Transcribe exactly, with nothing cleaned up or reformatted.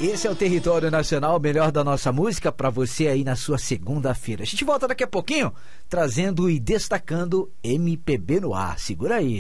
Esse é o Território Nacional, o melhor da nossa música para você aí na sua segunda-feira. A gente volta daqui a pouquinho trazendo e destacando M P B no ar. Segura aí.